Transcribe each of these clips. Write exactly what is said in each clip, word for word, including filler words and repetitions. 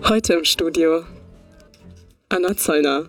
Heute im Studio Anna Zollner.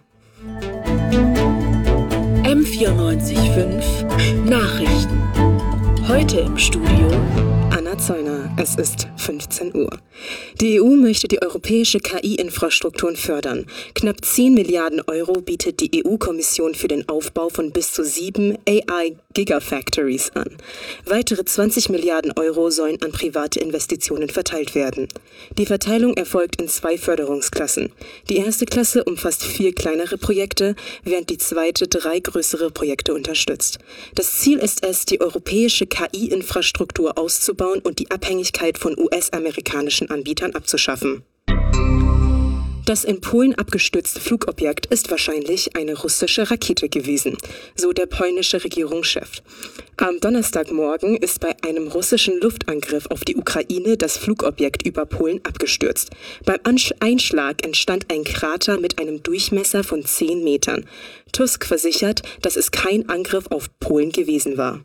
M vierundneunzig Komma fünf Nachrichten. Heute im Studio Anna Zollner. Es ist fünfzehn Uhr. Die E U möchte die europäische K I-Infrastrukturen fördern. Knapp zehn Milliarden Euro bietet die E U-Kommission für den Aufbau von bis zu sieben A I-Gigafactories an. Weitere zwanzig Milliarden Euro sollen an private Investitionen verteilt werden. Die Verteilung erfolgt in zwei Förderungsklassen. Die erste Klasse umfasst vier kleinere Projekte, während die zweite drei größere Projekte unterstützt. Das Ziel ist es, die europäische K I-Infrastruktur auszubauen und die Abhängigkeit von U S-amerikanischen Anbietern abzuschaffen. Das in Polen abgestürzte Flugobjekt ist wahrscheinlich eine russische Rakete gewesen, so der polnische Regierungschef. Am Donnerstagmorgen ist bei einem russischen Luftangriff auf die Ukraine das Flugobjekt über Polen abgestürzt. Beim Einschlag entstand ein Krater mit einem Durchmesser von zehn Metern. Tusk versichert, dass es kein Angriff auf Polen gewesen war.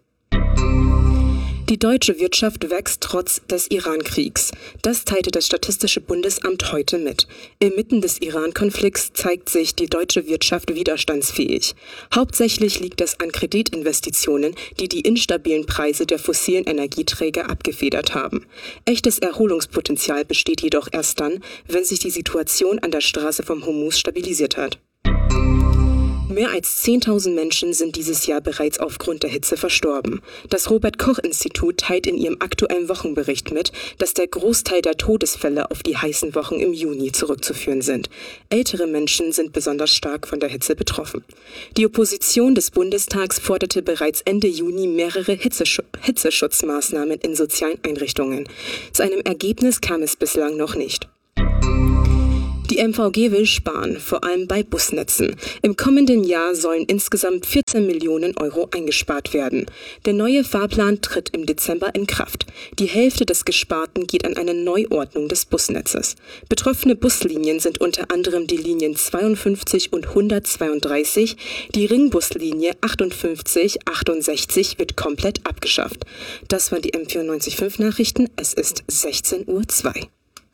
Die deutsche Wirtschaft wächst trotz des Iran-Kriegs. Das teilte das Statistische Bundesamt heute mit. Inmitten des Iran-Konflikts zeigt sich die deutsche Wirtschaft widerstandsfähig. Hauptsächlich liegt es an Kreditinvestitionen, die die instabilen Preise der fossilen Energieträger abgefedert haben. Echtes Erholungspotenzial besteht jedoch erst dann, wenn sich die Situation an der Straße vom Hormuz stabilisiert hat. Mehr als zehntausend Menschen sind dieses Jahr bereits aufgrund der Hitze verstorben. Das Robert-Koch-Institut teilt in ihrem aktuellen Wochenbericht mit, dass der Großteil der Todesfälle auf die heißen Wochen im Juni zurückzuführen sind. Ältere Menschen sind besonders stark von der Hitze betroffen. Die Opposition des Bundestags forderte bereits Ende Juni mehrere Hitzesch- Hitzeschutzmaßnahmen in sozialen Einrichtungen. Zu einem Ergebnis kam es bislang noch nicht. Die M V G will sparen, vor allem bei Busnetzen. Im kommenden Jahr sollen insgesamt vierzehn Millionen Euro eingespart werden. Der neue Fahrplan tritt im Dezember in Kraft. Die Hälfte des Gesparten geht an eine Neuordnung des Busnetzes. Betroffene Buslinien sind unter anderem die Linien zweiundfünfzig und hundertzweiunddreißig. Die Ringbuslinie achtundfünfzig, achtundsechzig wird komplett abgeschafft. Das waren die M vierundneunzig Komma fünf Nachrichten. Es ist sechzehn Uhr zwei.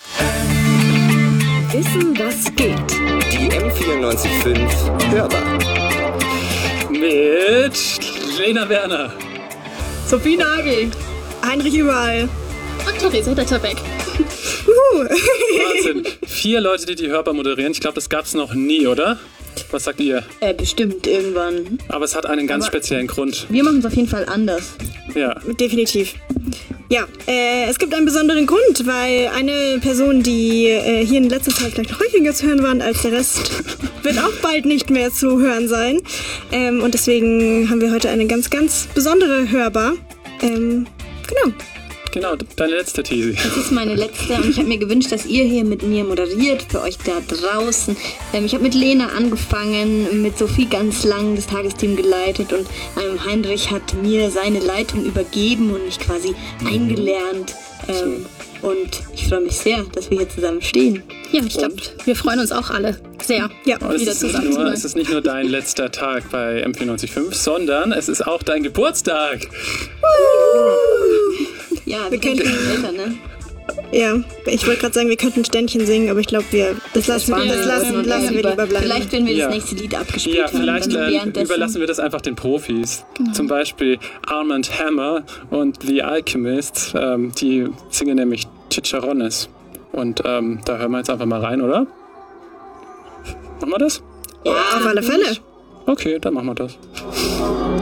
Wissen, was geht. Die M vierundneunzig Komma fünf Hörbar. Mit Lena Werner, Sophie Nagel, Heinrich Überall und Theresa Detterbeck. Wahnsinn. Vier Leute, die die Hörbar moderieren. Ich glaube, das gab es noch nie, oder? Was sagt ihr? Äh, bestimmt irgendwann. Aber es hat einen ganz Aber speziellen Grund. Wir machen es auf jeden Fall anders. Ja. Definitiv. Ja, äh, es gibt einen besonderen Grund, weil eine Person, die äh, hier in letzter Zeit vielleicht noch häufiger zu hören war als der Rest, wird auch bald nicht mehr zu hören sein. Ähm, und deswegen haben wir heute eine ganz, ganz besondere Hörbar. Ähm, genau. Genau, deine letzte These. Das ist meine letzte und ich habe mir gewünscht, dass ihr hier mit mir moderiert, für euch da draußen. Ähm, ich habe mit Lena angefangen, mit Sophie ganz lang das Tagesteam geleitet und ähm, Heinrich hat mir seine Leitung übergeben und mich quasi eingelernt. Ähm, und ich freue mich sehr, dass wir hier zusammen stehen. Ja, ich glaube, wir freuen uns auch alle sehr, ja, Aber es, wieder ist nicht zusammen zu nur, sein. es ist nicht nur dein letzter Tag bei M vierundneunzig Komma fünf, sondern es ist auch dein Geburtstag. Ja, Wir wir könnten- kennen Eltern, ne? Ja, ich wollte gerade sagen, wir könnten Ständchen singen, aber ich glaube, wir das lassen, sparen das wir lassen, und lassen wir lieber- lieber bleiben. Vielleicht, wenn wir Ja. das nächste Lied abgespielt Ja, haben. vielleicht dann äh, währenddessen- überlassen wir das einfach den Profis. Zum Beispiel Armand Hammer und The Alchemist. Ähm, die singen nämlich Chicharrones. Und ähm, da hören wir jetzt einfach mal rein, oder? Machen wir das? Ja, auf alle Fälle. Okay, dann machen wir das.